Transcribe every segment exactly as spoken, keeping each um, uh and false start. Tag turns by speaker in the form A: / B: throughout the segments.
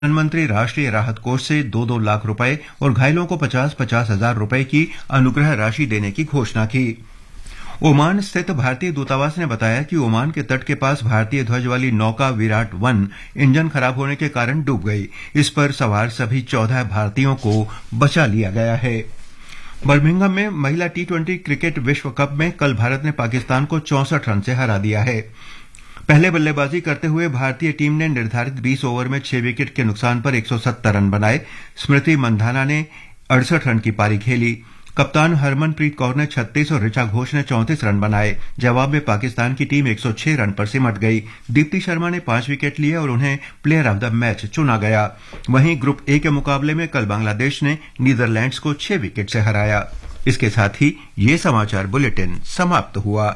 A: प्रधानमंत्री राष्ट्रीय राहत कोष से दो दो लाख रुपए और घायलों को पचास पचास हजार रुपए की अनुग्रह राशि देने की घोषणा की। ओमान स्थित भारतीय दूतावास ने बताया कि ओमान के तट के पास भारतीय ध्वज वाली नौका विराट वन इंजन खराब होने के कारण डूब गई। इस पर सवार सभी चौदह भारतीयों को बचा लिया गया है। बर्मिंघम में महिला टी ट्वेंटी क्रिकेट विश्व कप में कल भारत ने पाकिस्तान को चौसठ रन से हरा दिया है। पहले बल्लेबाजी करते हुए भारतीय टीम ने निर्धारित बीस ओवर में छह विकेट के नुकसान पर एक सौ सत्तर रन बनाए। स्मृति मंधाना ने अड़सठ रन की पारी खेली। कप्तान हरमनप्रीत कौर ने छत्तीस और ऋचा घोष ने चौंतीस रन बनाए। जवाब में पाकिस्तान की टीम एक सौ छह रन पर सिमट गई। दीप्ति शर्मा ने पांच विकेट लिए और उन्हें प्लेयर ऑफ द मैच चुना गया। वहीं ग्रुप ए के मुकाबले में कल बांग्लादेश ने नीदरलैंड्स को छह विकेट से हराया। इसके साथ ही ये समाचार बुलेटिन समाप्त हुआ।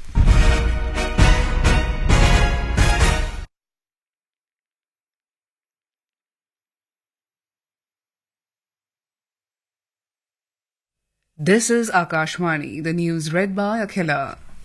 B: This is Akashvani, the news read by Akhila.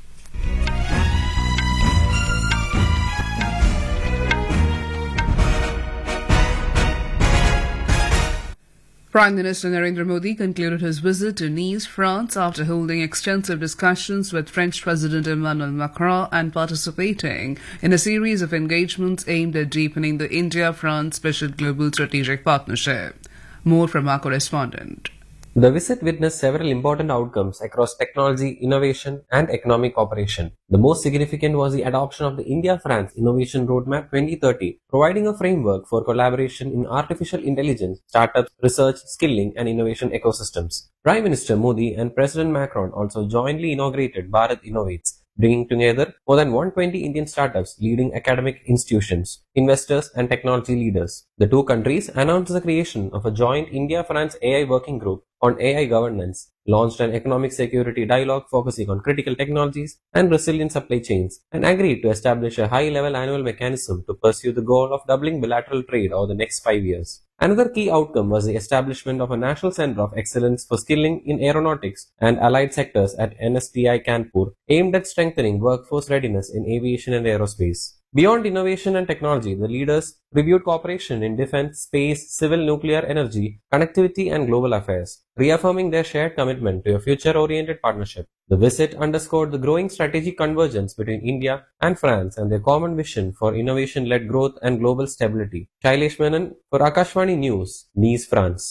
B: Prime Minister Narendra Modi concluded his visit to Nice, France, after holding extensive discussions with French President Emmanuel Macron and participating in a series of engagements aimed at deepening the India-France Special Global Strategic Partnership. More from our correspondent.
C: The visit witnessed several important outcomes across technology, innovation, and economic cooperation. The most significant was the adoption of the India-France Innovation Roadmap twenty thirty, providing a framework for collaboration in artificial intelligence, startups, research, skilling, and innovation ecosystems. Prime Minister Modi and President Macron also jointly inaugurated Bharat Innovates, bringing together more than one hundred twenty Indian startups, leading academic institutions, investors, and technology leaders. The two countries announced the creation of a joint India-France A I working group on A I governance, launched an economic security dialogue focusing on critical technologies and resilient supply chains, and agreed to establish a high-level annual mechanism to pursue the goal of doubling bilateral trade over the next five years. Another key outcome was the establishment of a National Center of Excellence for Skilling in Aeronautics and Allied Sectors at N S T I Kanpur, aimed at strengthening workforce readiness in aviation and aerospace. Beyond innovation and technology, the leaders reviewed cooperation in defense, space, civil nuclear energy, connectivity, and global affairs, reaffirming their shared commitment to a future-oriented partnership. The visit underscored the growing strategic convergence between India and France and their common vision for innovation-led growth and global stability. Shailesh Menon for Akashvani News, Nice, France.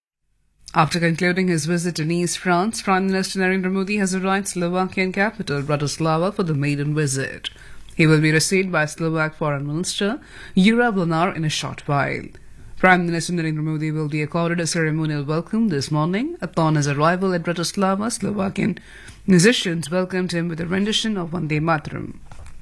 B: After concluding his visit to Nice, France, Prime Minister Narendra Modi has arrived Slovakian capital Bratislava for the maiden visit. He will be received by Slovak Foreign Minister Jura Blanar in a short while. Prime Minister Narendra Modi will be accorded a ceremonial welcome this morning. Upon his arrival at Bratislava, Slovakian musicians welcomed him with a rendition of Vande Mataram.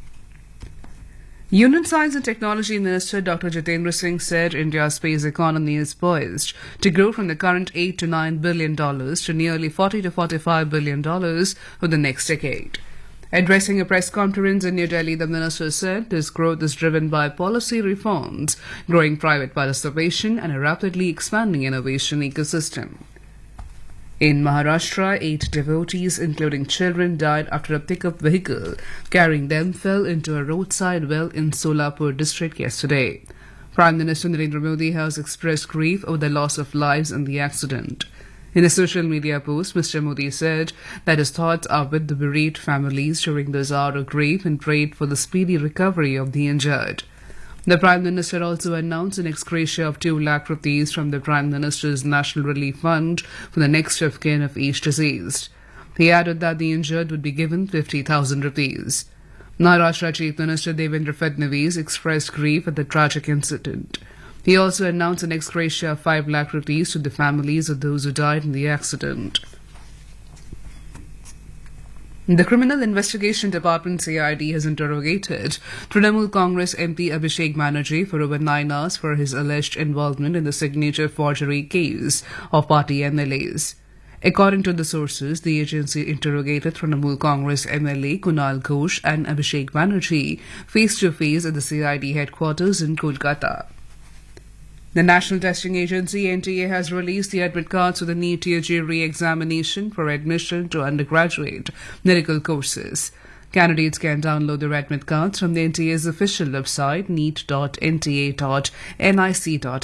B: Union Science and Technology Minister Doctor Jitendra Singh said India's space economy is poised to grow from the current eight to nine billion dollars to nearly forty to forty-five billion dollars over the next decade. Addressing a press conference in New Delhi, the minister said this growth is driven by policy reforms, growing private participation, and a rapidly expanding innovation ecosystem. In Maharashtra, eight devotees, including children, died after a pickup vehicle carrying them fell into a roadside well in Solapur district yesterday. Prime Minister Narendra Modi has expressed grief over the loss of lives in the accident. In a social media post, Mister Modi said that his thoughts are with the bereaved families during this hour of grief and prayed for the speedy recovery of the injured. The Prime Minister also announced an ex gratia of two lakh rupees from the Prime Minister's National Relief Fund for the next of kin of each deceased. He added that the injured would be given fifty thousand rupees. Maharashtra Chief Minister Devendra Fadnavis expressed grief at the tragic incident. He also announced an ex gratia of five lakh rupees to the families of those who died in the accident. The Criminal Investigation Department C I D has interrogated Trinamool Congress M P Abhishek Banerjee for over nine hours for his alleged involvement in the signature forgery case of party M L As. According to the sources, the agency interrogated Trinamool Congress M L A Kunal Ghosh and Abhishek Banerjee face-to-face at the C I D headquarters in Kolkata. The National Testing Agency N T A has released the admit cards for the NEET U G re-examination for admission to undergraduate medical courses. Candidates can download their admit cards from the N T A's official website, neet dot n t a dot n i c dot